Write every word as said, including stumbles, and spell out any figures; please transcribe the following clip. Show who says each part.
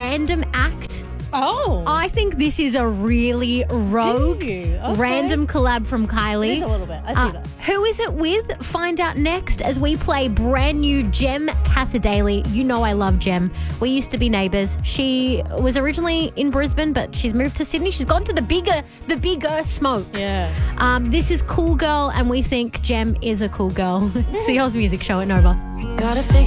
Speaker 1: random act.
Speaker 2: Oh.
Speaker 1: I think this is a really rogue,
Speaker 2: Do you? Okay.
Speaker 1: random collab from
Speaker 2: It
Speaker 1: Kylie.
Speaker 2: is a little bit. I see
Speaker 1: Uh,
Speaker 2: that.
Speaker 1: who is it with? Find out next as we play brand new Gem Casadali. You know I love Gem. We used to be neighbours. She was originally in Brisbane, but she's moved to Sydney. She's gone to the bigger, the bigger smoke.
Speaker 2: Yeah.
Speaker 1: Um, this is Cool Girl, and we think Gem is a cool girl. It's the Oz Music Show at Nova.
Speaker 3: Gotta figure